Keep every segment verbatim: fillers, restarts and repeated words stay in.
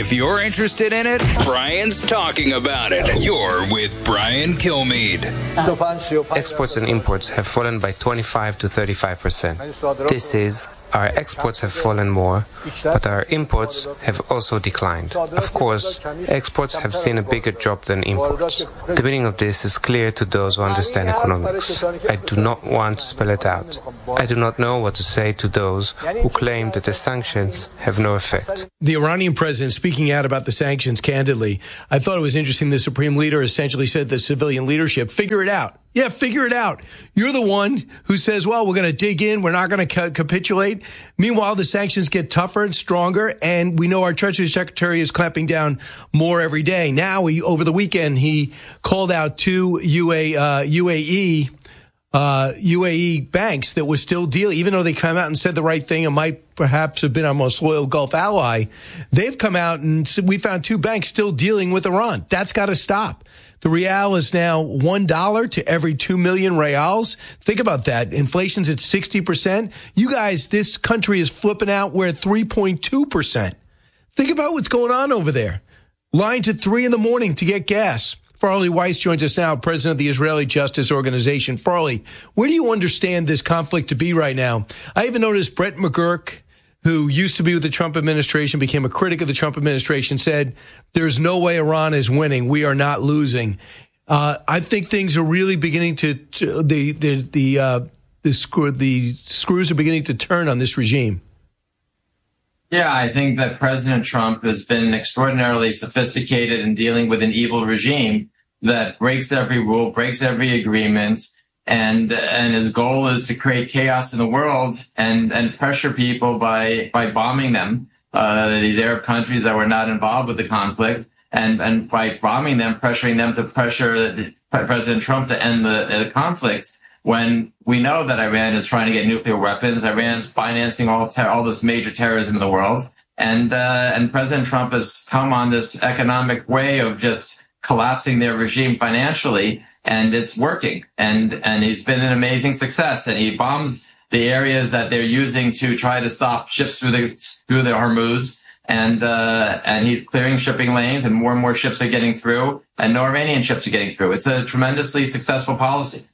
If you're interested in it, Brian's talking about it. You're with Brian Kilmeade. Exports and imports have fallen by twenty-five to thirty-five percent. This is, our exports have fallen more, but our imports have also declined. Of course, exports have seen a bigger drop than imports. The meaning of this is clear to those who understand economics. I do not want to spell it out. I do not know what to say to those who claim that the sanctions have no effect. The Iranian president speaking out about the sanctions candidly, I thought it was interesting. The supreme leader essentially said to civilian leadership, figure it out. Yeah, figure it out. You're the one who says, well, we're going to dig in. We're not going to ca- capitulate. Meanwhile, the sanctions get tougher and stronger, and we know our Treasury Secretary is clamping down more every day. Now, he, over the weekend, he called out two U A, uh, U A E uh, U A E banks that were still dealing, even though they came out and said the right thing and might perhaps have been our most loyal Gulf ally. They've come out and said, we found two banks still dealing with Iran. That's got to stop. The real is now one dollar to every two million reals. Think about that. Inflation's at sixty percent. You guys, this country is flipping out. We're at three point two percent. Think about what's going on over there. Lines at three in the morning to get gas. Farley Weiss joins us now, president of the Israeli Justice Organization. Farley, where do you understand this conflict to be right now? I even noticed Brett McGurk, who used to be with the Trump administration, became a critic of the Trump administration, said, there's no way Iran is winning. We are not losing. Uh, I think things are really beginning to, to the, the, the, uh, the, screw, the screws are beginning to turn on this regime. Yeah, I think that President Trump has been extraordinarily sophisticated in dealing with an evil regime that breaks every rule, breaks every agreement, and and his goal is to create chaos in the world and and pressure people by by bombing them, uh, these Arab countries that were not involved with the conflict, and and by bombing them, pressuring them to pressure President Trump to end the, the conflict. When we know that Iran is trying to get nuclear weapons, Iran's financing all ter- all this major terrorism in the world, and uh, and President Trump has come on this economic way of just collapsing their regime financially, and it's working. And and he's been an amazing success. And he bombs the areas that they're using to try to stop ships through the through the Hormuz, and uh, and he's clearing shipping lanes, and more and more ships are getting through, and no Iranian ships are getting through. It's a tremendously successful policy.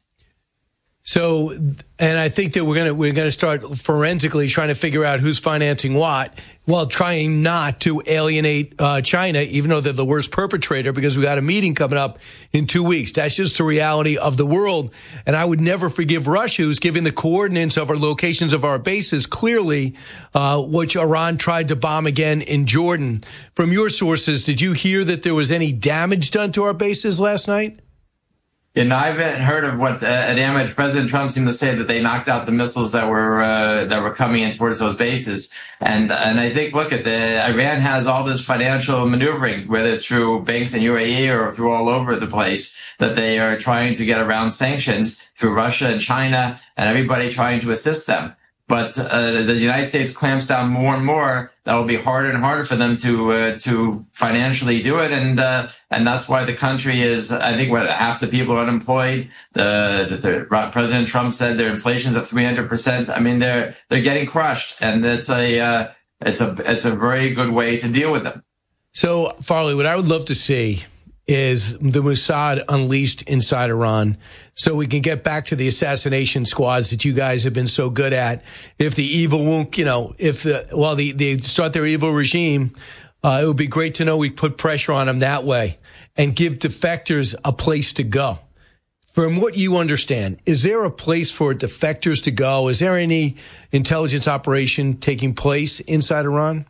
So, and I think that we're going to, we're going to start forensically trying to figure out who's financing what, while trying not to alienate uh, China, even though they're the worst perpetrator, because we got a meeting coming up in two weeks. That's just the reality of the world. And I would never forgive Russia, who's giving the coordinates of our locations of our bases, clearly, uh, which Iran tried to bomb again in Jordan. From your sources, did you hear that there was any damage done to our bases last night? You know, I haven't heard of what uh, damage. President Trump seemed to say that they knocked out the missiles that were uh, that were coming in towards those bases, and and I think look at the Iran has all this financial maneuvering, whether it's through banks in U A E or through all over the place, that they are trying to get around sanctions through Russia and China and everybody trying to assist them. But uh, the United States clamps down more and more. That will be harder and harder for them to uh, to financially do it, and uh, and that's why the country is. I think what half the people are unemployed. The, the, the President Trump said their inflation's at three hundred percent. I mean, they're they're getting crushed, and it's a uh, it's a it's a very good way to deal with them. So, Farley, what I would love to see is the Mossad unleashed inside Iran, so we can get back to the assassination squads that you guys have been so good at. If the evil won't, you know, if the, well, the, they start their evil regime, uh, it would be great to know we put pressure on them that way and give defectors a place to go. From what you understand, is there a place for defectors to go? Is there any intelligence operation taking place inside Iran?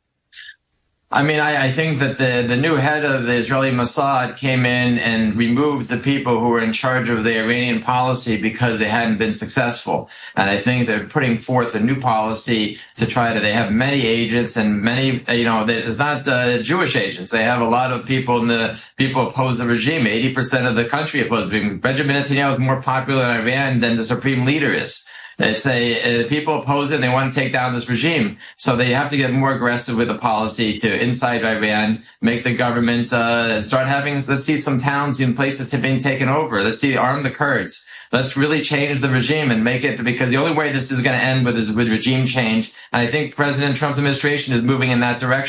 I mean, I, I think that the, the new head of the Israeli Mossad came in and removed the people who were in charge of the Iranian policy because they hadn't been successful. And I think they're putting forth a new policy to try to, they have many agents and many, you know, they, it's not uh, Jewish agents. They have a lot of people in the, people oppose the regime. eighty percent of the country opposes the regime. Benjamin Netanyahu is more popular in Iran than the supreme leader is. It's a, uh, people oppose it and they want to take down this regime. So they have to get more aggressive with the policy to inside Iran, make the government, uh, start having, let's see some towns in places have been taken over. Let's see, arm the Kurds. Let's really change the regime and make it, because the only way this is going to end with is with regime change. And I think President Trump's administration is moving in that direction.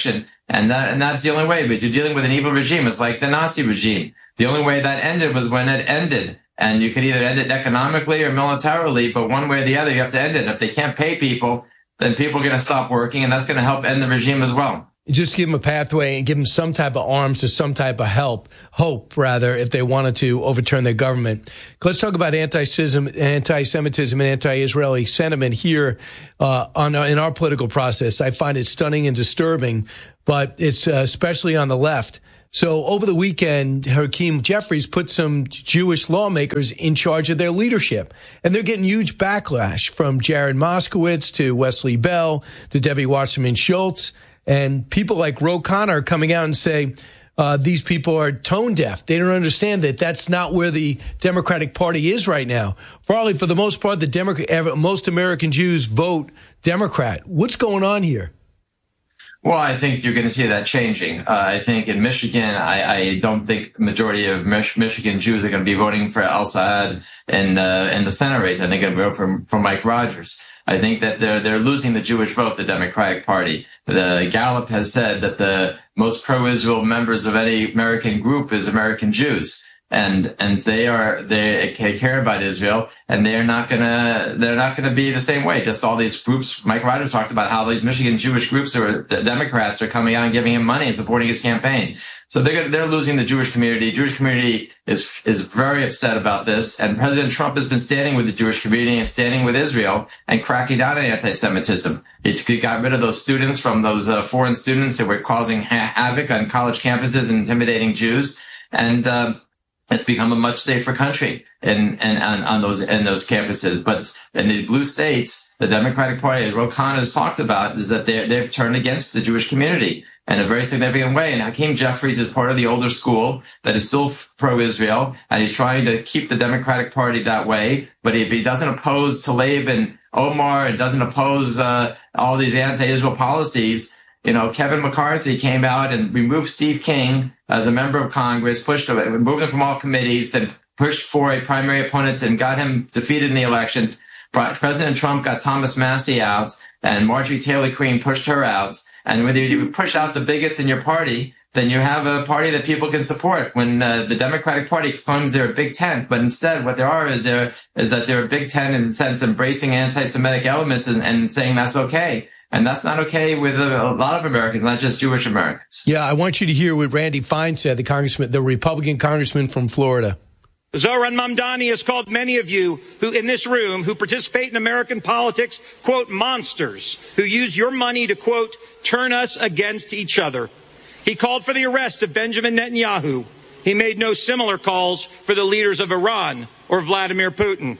And that, and that's the only way. But you're dealing with an evil regime. It's like the Nazi regime. The only way that ended was when it ended. And you could either end it economically or militarily, but one way or the other, you have to end it. If they can't pay people, then people are going to stop working, and that's going to help end the regime as well. Just give them a pathway and give them some type of arms to some type of help, hope, rather, if they wanted to overturn their government. Let's talk about anti-Semitism, anti-Semitism and anti-Israeli sentiment here uh, on in our political process. I find it stunning and disturbing, but it's uh, especially on the left. So over the weekend, Hakeem Jeffries put some Jewish lawmakers in charge of their leadership, and they're getting huge backlash from Jared Moskowitz to Wesley Bell to Debbie Wasserman Schultz. And people like Ro Khanna are coming out and say uh, these people are tone deaf. They don't understand that that's not where the Democratic Party is right now. Probably for the most part, the Democrat, most American Jews vote Democrat. What's going on here? Well, I think you're going to see that changing. Uh, I think in Michigan, I, I don't think the majority of Mich- Michigan Jews are going to be voting for al-Saad in, uh, in the Senate race. I think they're going to vote for, for Mike Rogers. I think that they're, they're losing the Jewish vote, the Democratic Party. The Gallup has said that the most pro-Israel members of any American group is American Jews. And, and they are, they care about Israel, and they're not gonna, they're not gonna be the same way. Just all these groups, Mike Rogers talked about how these Michigan Jewish groups or the Democrats are coming out and giving him money and supporting his campaign. So they're, they're losing the Jewish community. The Jewish community is, is very upset about this. And President Trump has been standing with the Jewish community and standing with Israel and cracking down on anti-Semitism. He got rid of those students from those uh, foreign students who were causing ha- havoc on college campuses and intimidating Jews. And, uh, it's become a much safer country in, in, on, on those, in those campuses. But in the blue states, the Democratic Party, Ro Khanna has talked about, is that they they've turned against the Jewish community in a very significant way. And Hakeem Jeffries is part of the older school that is still pro-Israel, and he's trying to keep the Democratic Party that way. But if he doesn't oppose Tlaib and Omar and doesn't oppose uh, all these anti-Israel policies, you know, Kevin McCarthy came out and removed Steve King as a member of Congress, pushed him, removed him from all committees, then pushed for a primary opponent and got him defeated in the election. President Trump got Thomas Massie out, and Marjorie Taylor Greene pushed her out. And when you push out the bigots in your party, then you have a party that people can support. When uh, the Democratic Party claims they're a big tent, but instead what they are is they're is that they're a big tent in the sense embracing anti-Semitic elements and, and saying that's okay. And that's not okay with a, a lot of Americans, not just Jewish Americans. Yeah, I want you to hear what Randy Fine said, the congressman, the Republican congressman from Florida. Zohran Mamdani has called many of you who in this room who participate in American politics, quote, monsters, who use your money to, quote, turn us against each other. He called for the arrest of Benjamin Netanyahu. He made no similar calls for the leaders of Iran or Vladimir Putin.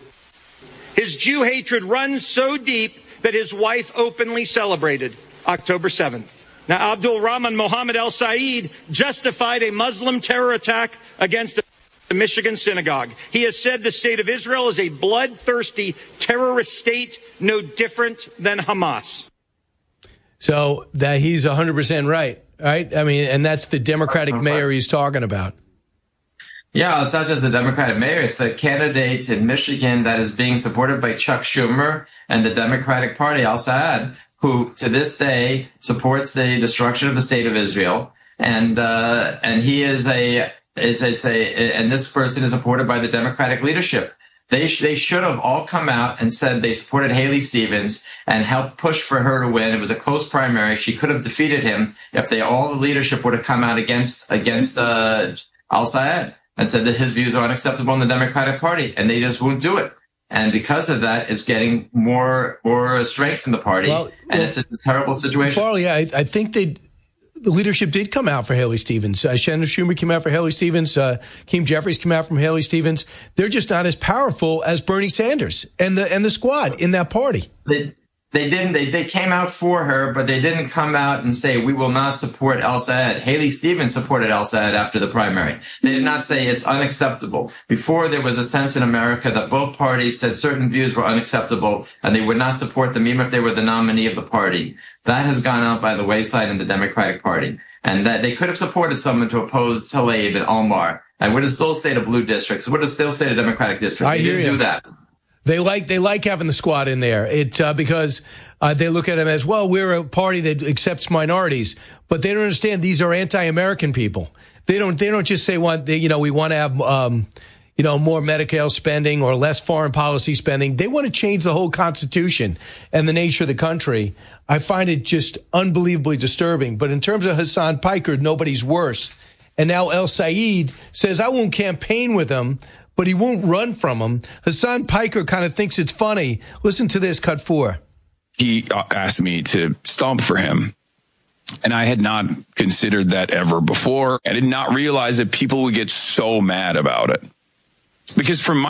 His Jew hatred runs so deep that his wife openly celebrated October seventh. Now, Abdul Rahman Mohammed El Said justified a Muslim terror attack against the Michigan synagogue. He has said the state of Israel is a bloodthirsty terrorist state, no different than Hamas. So that he's one hundred percent right, right? I mean, and that's the Democratic mayor he's talking about. Yeah, it's not just a Democratic mayor. It's a candidate in Michigan that is being supported by Chuck Schumer and the Democratic Party, al-Saad, who to this day supports the destruction of the state of Israel. And, uh, and he is a, it's, it's a, and this person is supported by the Democratic leadership. They, sh- they should have all come out and said they supported Haley Stevens and helped push for her to win. It was a close primary. She could have defeated him if they, all the leadership would have come out against, against, uh, al-Saad and said that his views are unacceptable in the Democratic Party. And they just won't do it. And because of that, it's getting more more strength in the party, well, and well, it's a terrible situation. Farley, I, I think they, the leadership did come out for Haley Stevens. Uh, Senator Schumer came out for Haley Stevens. Uh, Hakeem Jeffries came out from Haley Stevens. They're just not as powerful as Bernie Sanders and the and the squad in that party. They, they didn't. They, they came out for her, but they didn't come out and say we will not support al-Saad. Haley Stevens supported al-Saad after the primary. They did not say it's unacceptable. Before, there was a sense in America that both parties said certain views were unacceptable and they would not support them even if they were the nominee of the party. That has gone out by the wayside in the Democratic Party, and that they could have supported someone to oppose Tlaib and Omar and would have still stayed a blue district. So would have still stayed a Democratic district. I they hear didn't you. do that. They like they like having the squad in there. It uh, because uh, they look at them as, well, we're a party that accepts minorities, but they don't understand these are anti-American people. They don't they don't just say want they, you know we want to have um, you know more Medicare spending or less foreign policy spending. They want to change the whole Constitution and the nature of the country. I find it just unbelievably disturbing. But in terms of Hassan Piker, nobody's worse. And now El Sayed says, I won't campaign with him, but he won't run from him. Hassan Piker kind of thinks it's funny. Listen to this, cut four. He asked me to stomp for him. And I had not considered that ever before. I did not realize that people would get so mad about it. Because from my